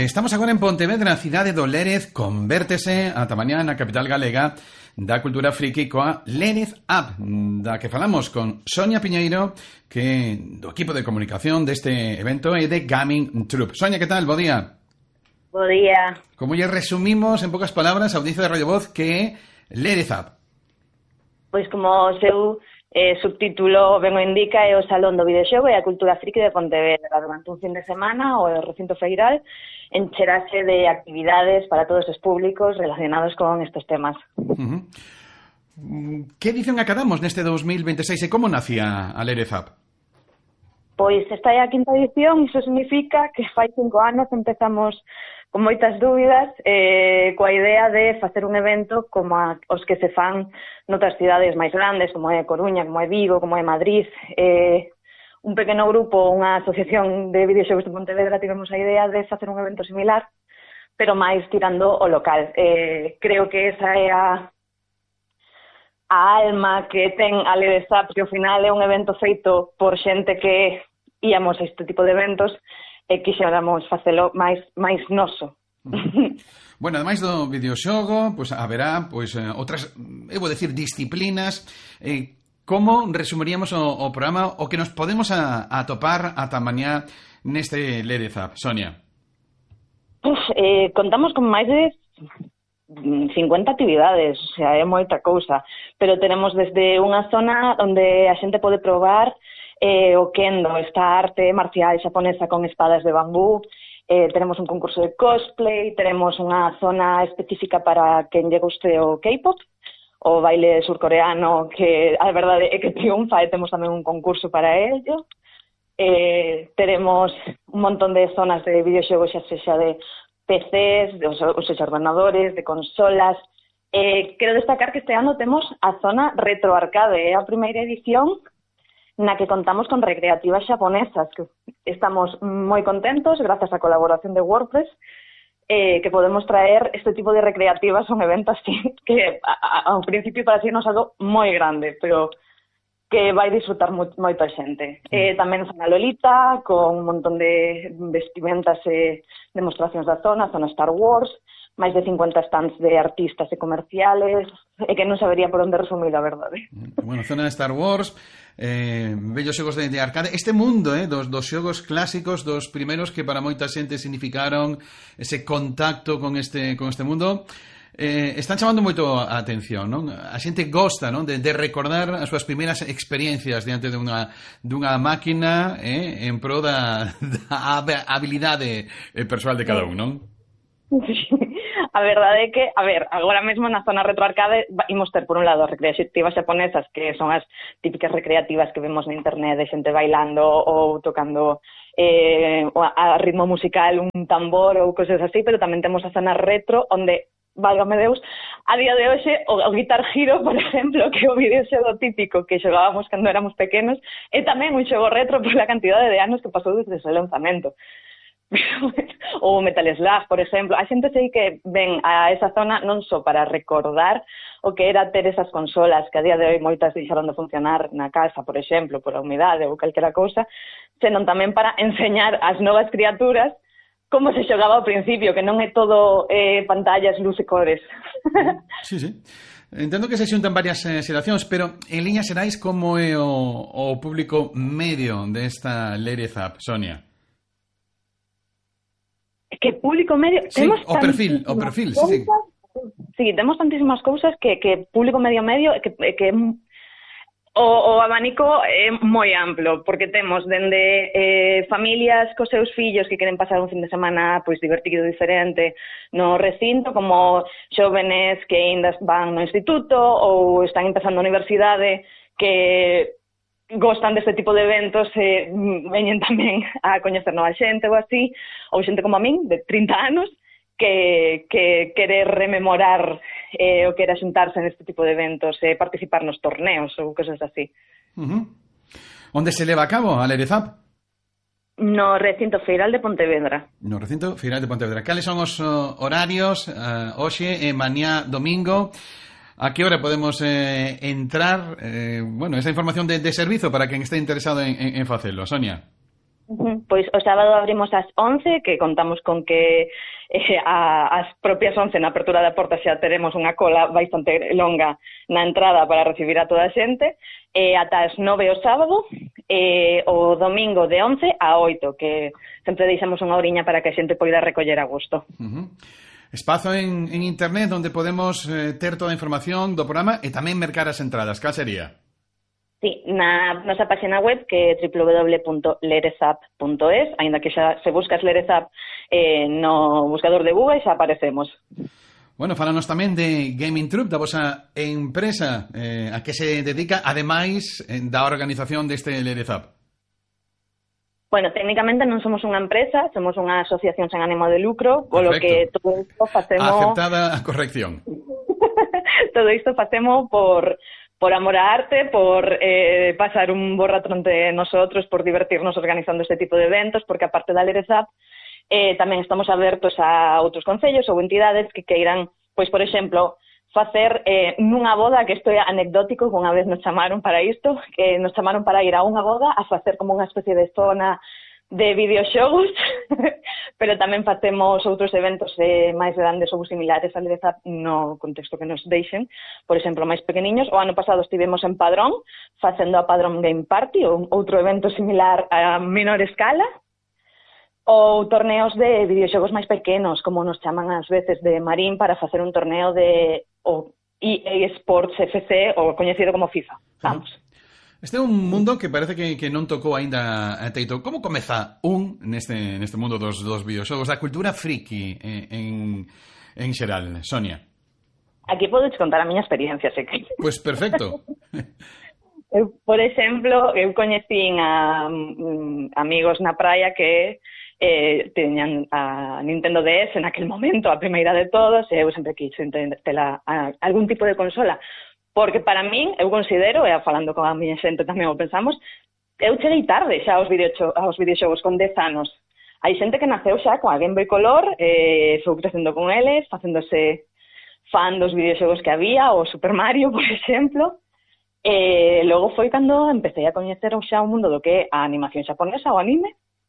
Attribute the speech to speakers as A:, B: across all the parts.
A: Estamos agora en Pontevedra, cidade do Lérez. Convértese ata mañá na capital galega da cultura friki coa Lérez App, da que falamos con Sonia Piñeiro, que do equipo de comunicación deste evento e de Gaming Troupe. Sonia, que tal? Bo día.
B: Bo día.
A: Como lle resumimos en poucas palabras a audiencia de Radio Voz que é Lérez App?
B: Pois como o seu subtítulo ben o indica, é o Salón do Videoxogo e a Cultura Friki de Pontevedra. Durante un fin de semana, o recinto feiral encherase de actividades para todos os públicos relacionados con estes temas.
A: Que edición acadamos neste 2026 e como nacía a Lérez App?
B: Pois esta é a quinta edición, iso significa que fai 5 anos empezamos con moitas dúbidas, coa idea de facer un evento como os que se fan noutras cidades máis grandes, como é Coruña, como é Vigo, como é Madrid. Un pequeno grupo, unha asociación de videoxogos de Pontevedra, tivemos a idea de facer un evento similar, pero máis tirando o local. Creo que esa é a alma que ten a Lérez App, que ao final é un evento feito por xente que íamos a este tipo de eventos e quixéramos facelo máis noso.
A: Bueno, ademais do videoxogo, pois haberá outras, eu vou decir, disciplinas. Como resumiríamos o programa o que nos podemos atopar ata mañá neste Lérez App, Sonia?
B: Contamos con máis de 50 actividades, o sea, é moita cousa, pero tenemos desde unha zona onde a xente pode probar o kendo, esta arte marcial xaponesa con espadas de bambú. Tenemos un concurso de cosplay, tenemos unha zona específica para quen lle guste o K-pop, o baile surcoreano, que a verdade é que triunfa, e temos tamén un concurso para ello. Teremos un montón de zonas de videoxogos, xa sexa de PCs, os ordenadores, de consolas. Quero destacar que este ano temos a zona retroarcade, é a primeira edición na que contamos con recreativas xaponesas, que estamos moi contentos, grazas á colaboración de WordPress, que podemos traer este tipo de recreativas a un evento así, que ao principio para si nos algo moi grande, pero que vai disfrutar moita xente. Tamén zona Lolita, con un montón de vestimentas e demostracións da zona Star Wars, máis de 50 stands de artistas e comerciales, e que non sabería por onde resumir, a verdade.
A: Bueno, zona de Star Wars, bellos xogos de arcade, este mundo dos xogos clásicos, dos primeiros que para moita xente significaron ese contacto con este mundo, están chamando moito a atención, non? A xente gosta, non, de recordar as súas primeiras experiencias diante dunha máquina en pro da habilidade persoal de cada un, non?
B: Sí. A verdade é que, agora mesmo na zona retroarcade imos ter, por un lado, recreativas xaponesas, que son as típicas recreativas que vemos na internet de xente bailando ou tocando a ritmo musical un tambor ou cosas así, pero tamén temos a zona retro, onde, válgame Deus, a día de hoxe o Guitar Hero, por exemplo, que é o videoxogo típico que xogábamos cando éramos pequenos, é tamén un xogo retro pola cantidade de anos que pasou desde o seu lanzamento. Ou Metal Slug, por exemplo. A xente sei que ven a esa zona non só para recordar o que era ter esas consolas que a día de hoy moitas deixaron de funcionar na casa, por exemplo, por a humidade ou calquera cousa, senón tamén para enseñar ás novas criaturas como se xogaba ao principio, que non é todo pantallas, luz e cores.
A: Sí. Entendo que se xuntan varias xeracións, pero en liñas xerais como é o público medio desta Lérez App, Sonia?
B: Que público medio...
A: Sí, o perfil, sí.
B: Sí, temos tantísimas cousas que público medio que o abanico é moi amplo, porque temos dende familias cos seus fillos que queren pasar un fin de semana pois divertido, diferente no recinto, como xóvenes que ainda van no instituto ou están empezando a universidade, que gostan deste tipo de eventos e veñen tamén a coñecer nova xente ou así, ou xente como a min, de 30 anos, que quere rememorar o que era xuntarse neste tipo de eventos e participar nos torneos ou cosas así.
A: Onde se leva a cabo a Lérez App?
B: No recinto feiral de Pontevedra.
A: No recinto feiral de Pontevedra. Cales son os horarios hoxe e mañá domingo? A que hora podemos entrar? Esa información de servizo para quen este interesado en facelo, Sonia.
B: Pois o sábado abrimos ás 11, que contamos con que as propias 11 na apertura da porta xa teremos unha cola bastante longa na entrada para recibir a toda a xente, ata as 9 o sábado, o domingo de 11 a 8, que sempre deixamos unha horiña para que a xente poida recoller a gusto.
A: Espazo en internet onde podemos ter toda a información do programa e tamén mercar as entradas. Cal sería?
B: Sí, na nosa página web, que é www.lerezap.es, aínda que xa se buscas Lerezap no buscador de Google xa aparecemos.
A: Bueno, falanos tamén de Gaming Troupe, da vosa empresa, a que se dedica, ademais da organización deste Lerezap.
B: Bueno, técnicamente non somos unha empresa, somos unha asociación sen ánimo de lucro, polo que todo isto facemos...
A: Aceptada a corrección.
B: Todo isto facemos por amor á arte, por pasar un bo rato entre nosotros, por divertirnos organizando este tipo de eventos, porque aparte da Lerezap, tamén estamos abertos a outros concellos ou entidades que queiran, pois, por exemplo, facer nunha boda, que isto é anecdótico, que unha vez nos chamaron para isto, que nos chamaron para ir a unha boda a facer como unha especie de zona de videoxogos, pero tamén facemos outros eventos máis grandes ou similares a Lerezap no contexto que nos deixen, por exemplo, máis pequeniños. O ano pasado estivemos en Padrón, facendo a Padrón Game Party, outro evento similar a menor escala, ou torneos de videoxogos máis pequenos, como nos chaman ás veces de Marín para facer un torneo de EA Sports FC, ou coñecido como FIFA. Vamos.
A: Este é un mundo que parece que non tocou aínda a Teito. Como comeza neste mundo dos videoxogos, da cultura friki en xeral, Sonia?
B: Aquí podes contar a miña experiencia, sei que...
A: Pois perfecto.
B: Por exemplo, eu coñecín a amigos na praia que teñan a Nintendo DS naquel momento, a primeira de todos, e eu sempre quixo tela algún tipo de consola. Porque para min, eu considero, e falando con a miña xente tamén o pensamos, eu cheguei tarde xa aos videoxogos con 10 anos. Hai xente que naceu xa coa Game Boy Color, foi crecendo con eles, facéndose fan dos videoxogos que había, o Super Mario, por exemplo. Logo foi cando empecé a coñecer xa o mundo do que é a animación xaponesa, o anime.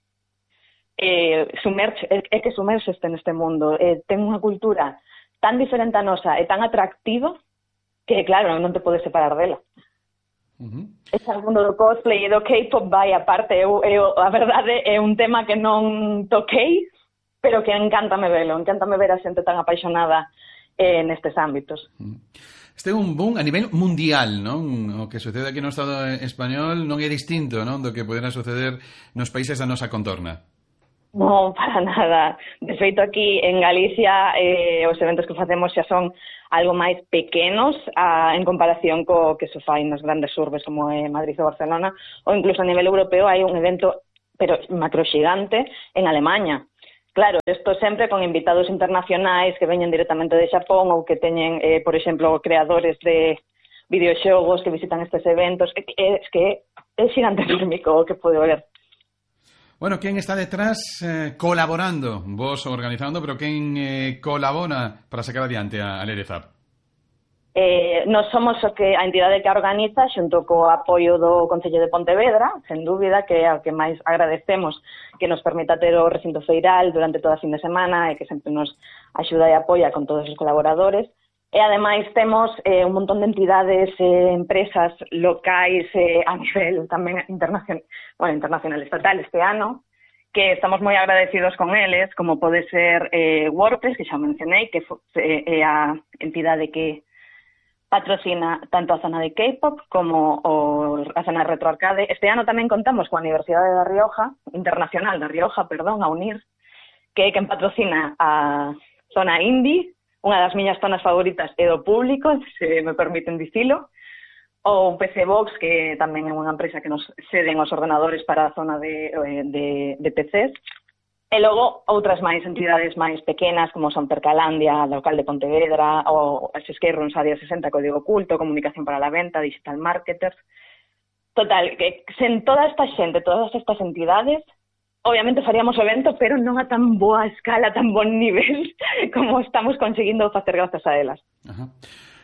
B: É que sumerxeste neste mundo. Ten unha cultura tan diferente a nosa e tan atractiva que, claro, non te podes separar dela. Ese mundo do cosplay e do K-pop vai aparte. A verdade é un tema que non toquei, pero que encántame velo. Encántame ver a xente tan apaixonada nestes ámbitos.
A: Este é un boom a nivel mundial, non? O que sucede aquí no Estado español non é distinto, non, do que podera suceder nos países da nosa contorna.
B: Non, para nada. De feito, aquí en Galicia os eventos que facemos xa son algo máis pequenos en comparación co que se fai nas grandes urbes como Madrid ou Barcelona, ou incluso a nivel europeo hai un evento pero macroxigante en Alemanha. Claro, isto sempre con invitados internacionais que veñen directamente de Xapón ou que teñen, por exemplo, creadores de videoxogos que visitan estes eventos. É que é xigante enormico o que pode ver.
A: Bueno, quen está detrás colaborando? Vos organizando, pero quen colabora para sacar adiante a Lerezap?
B: Nos somos a entidade que a organiza xunto co apoio do Concello de Pontevedra, sen dúbida, que é o que máis agradecemos que nos permita ter o recinto feiral durante toda a fin de semana e que sempre nos axuda e apoia con todos os colaboradores. E ademais temos un montón de entidades, empresas locais a nivel tamén internacional estatal este ano, que estamos moi agradecidos con eles, como pode ser WordPress, que xa mencionei, que é a entidade que patrocina tanto a zona de K-pop como a zona de retroarcade. Este ano tamén contamos coa Universidade da Rioja, Internacional da Rioja, a UNIR, que é quen patrocina a zona indie, unha das miñas zonas favoritas é do público, se me permiten dicilo, ou PC Box, que tamén é unha empresa que nos ceden os ordenadores para a zona de PCs, e logo outras máis entidades máis pequenas, como son Percalandia, local de Pontevedra, ou as Esquerrons Área 60, Código Oculto, Comunicación para la Venta, Digital Marketers. Total, que sen toda esta xente, todas estas entidades, obviamente faríamos o evento, pero non a tan boa escala, tan bon nivel como estamos conseguindo facer grazas a elas.
A: Ajá.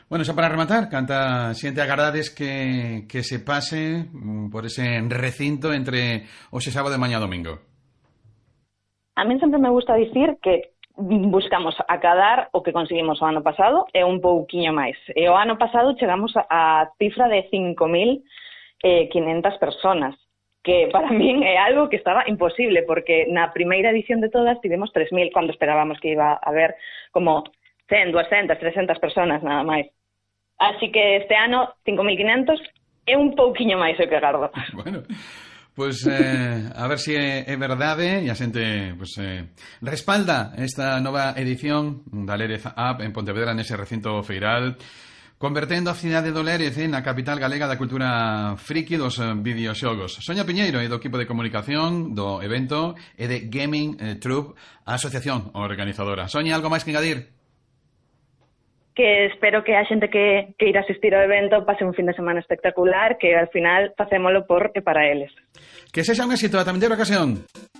A: Bueno, xa para rematar, canta xente agardades que se pase por ese recinto entre hoxe sábado e mañá domingo?
B: A min sempre me gusta dicir que buscamos acadar o que conseguimos o ano pasado e un pouquiño máis. E o ano pasado chegamos a cifra de 5.500 personas, que para min é algo que estaba imposible, porque na primeira edición de todas tivemos 3.000, cando esperábamos que iba a haber como 100, 200, 300 personas nada máis. Así que este ano 5.500 é un pouquiño máis o que agardo.
A: Bueno, pues a ver se é verdade e a xente pues, respalda esta nova edición da Lérez Up en Pontevedra nese recinto feiral, convertendo a cidade do Lérez na capital galega da cultura friki dos videoxogos. Sonia Piñeiro é do equipo de comunicación do evento e de Gaming Troupe, a asociación organizadora. Sonia, algo máis que engadir?
B: Que espero que a xente que irá asistir ao evento pase un fin de semana espectacular, que al final facémolo por e para eles.
A: Que sexa un éxito a tamén de ocasión.